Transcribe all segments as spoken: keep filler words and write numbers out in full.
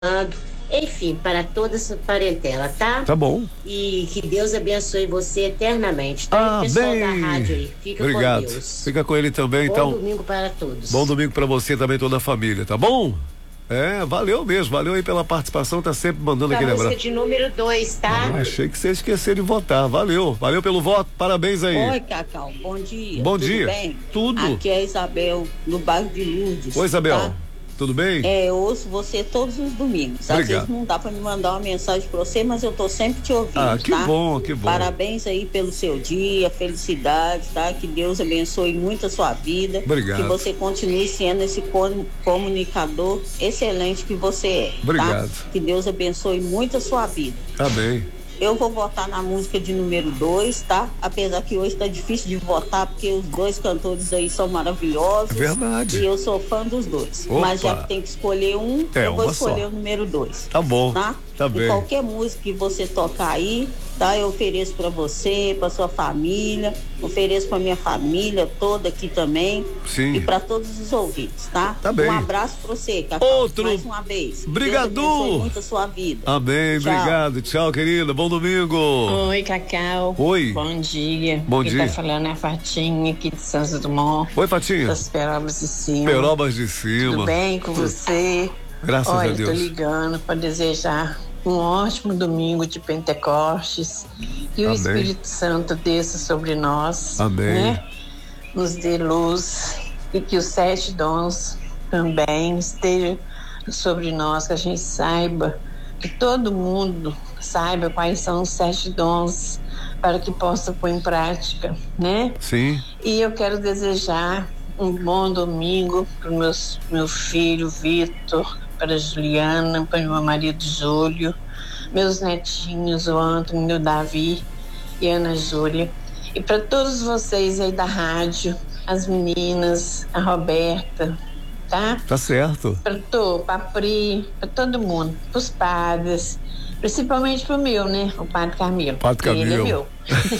enfim, para toda essa parentela, tá? Tá bom. E que Deus abençoe você eternamente, tá? Ah, E o pessoal bem. da rádio aí, fica Obrigado. com Deus. Fica com ele também, Bom então. Bom domingo para todos. Bom domingo para você também, toda a família, tá bom? É, valeu mesmo, valeu aí pela participação, tá sempre mandando aquele abraço. Música de número dois, tá? Ah, achei que você esqueceu de votar, valeu, valeu pelo voto, parabéns aí. Oi, Cacau, bom dia. Bom Tudo dia. bem? Tudo. Aqui é a Isabel, no bairro de Lourdes. Oi, Isabel, tá? tudo bem? É, eu ouço você todos os domingos. Às Obrigado. vezes não dá pra me mandar uma mensagem pra você, mas eu tô sempre te ouvindo, Ah, que tá? bom, que bom. Parabéns aí pelo seu dia, felicidade, tá? Que Deus abençoe muito a sua vida. Obrigado. Que você continue sendo esse com- comunicador excelente que você é. Obrigado. Tá? Que Deus abençoe muito a sua vida. Tá bem. Eu vou votar na música de número dois, tá? Apesar que hoje tá difícil de votar, porque os dois cantores aí são maravilhosos. É verdade. E eu sou fã dos dois. Opa. Mas já que tem que escolher um, É, eu vou uma escolher só. o número dois. Tá bom. Tá? Tá e bem. qualquer música que você tocar aí, tá? Eu ofereço pra você, pra sua família, ofereço pra minha família toda aqui também. Sim. E pra todos os ouvintes, tá? Tá bem. Um abraço pra você, Cacau. Outro. Mais uma vez. Obrigado. Deus abençoe muito a sua vida. Amém, Tchau. obrigado, tchau, querida, bom domingo. Oi, Cacau. Oi. Bom dia. Bom Quem dia. tá falando é a Fatinha aqui de Santos Dumont. Oi, Fatinha. Das Perobas de Cima. Perobas de Cima. Tudo bem com você? Graças Olha, a Deus. tô ligando para desejar um ótimo domingo de Pentecostes. Que Amém. o Espírito Santo desça sobre nós. Amém. Né? Nos dê luz. E que os sete dons também estejam sobre nós, que a gente saiba, que todo mundo saiba quais são os sete dons, para que possa pôr em prática, né? Sim. E eu quero desejar um bom domingo para o meu filho Vitor, para a Juliana, para o meu marido Júlio, meus netinhos, o Antônio, o Davi e a Ana Júlia. E para todos vocês aí da rádio, as meninas, a Roberta, tá? Tá certo. Para a Pri, para todo mundo, para os padres, principalmente para o meu, né? O padre Camilo. Padre Camilo. Ele é meu.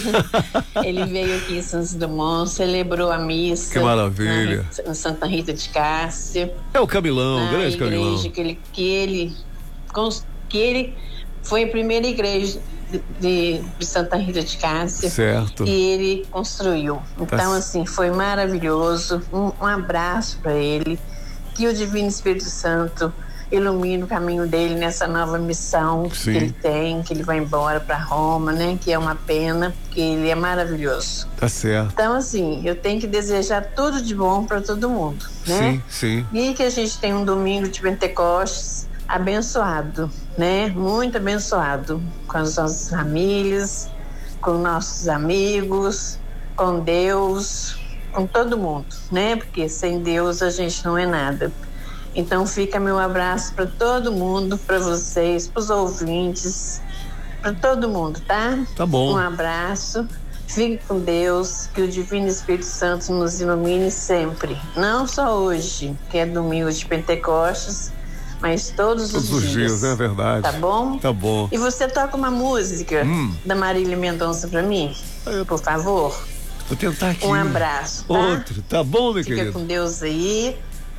Ele veio aqui em Santos Dumont, celebrou a missa. Que maravilha. Na, em Santa Rita de Cássia. É o Camilão, Na grande igreja Camilão. que ele, que ele, que ele foi a primeira igreja de, de, de Santa Rita de Cássia. Certo. E ele construiu. Então, Tá. assim, foi maravilhoso. Um, um abraço para ele. Que o Divino Espírito Santo ilumine o caminho dele nessa nova missão Sim. que ele tem, que ele vai embora para Roma, né? Que é uma pena, porque ele é maravilhoso. Tá certo. Então, assim, eu tenho que desejar tudo de bom para todo mundo, né? Sim, sim. E que a gente tenha um domingo de Pentecostes abençoado, né? Muito abençoado, com as nossas famílias, com nossos amigos, com Deus, com todo mundo, né? Porque sem Deus a gente não é nada. Então fica meu abraço para todo mundo, para vocês, para os ouvintes, para todo mundo, tá? Tá bom. Um abraço. Fique com Deus, que o Divino Espírito Santo nos ilumine sempre. Não só hoje, que é domingo de Pentecostes, mas todos, Todos os os dias. dias, é verdade. Tá bom? Tá bom. E você toca uma música Hum. da Marília Mendonça pra mim? Eu- Por favor. Vou tentar aqui. Um abraço, tá? Outro. Tá bom, minha Fica querida? com Deus aí.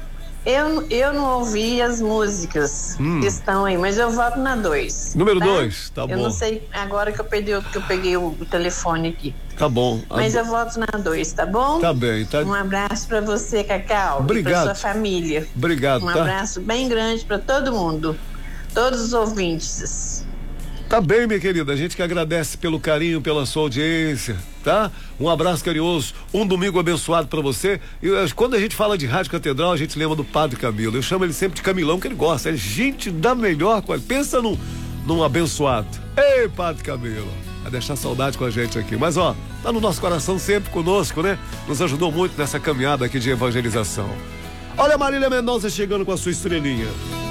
Eu, eu não ouvi as músicas Hum. que estão aí, mas eu voto na dois. Número dois, tá Eu bom. não sei agora que eu peguei, que eu peguei o, o telefone aqui. Tá bom. Mas A- eu voto na dois, tá bom? Tá bem, tá. Um abraço pra você, Cacau. Obrigado. E pra sua família. Obrigado, Um tá? abraço bem grande pra todo mundo. Todos os ouvintes. Tá bem, minha querida. A gente que agradece pelo carinho, pela sua audiência, tá? Um abraço carinhoso, um domingo abençoado pra você. E eh, quando a gente fala de Rádio Catedral, a gente lembra do Padre Camilo. Eu chamo ele sempre de Camilão, que ele gosta. É gente da melhor qualidade. Pensa num, num abençoado. Ei, Padre Camilo. Vai deixar saudade com a gente aqui. Mas, ó, tá no nosso coração sempre conosco, né? Nos ajudou muito nessa caminhada aqui de evangelização. Olha a Marília Mendonça chegando com a sua estrelinha.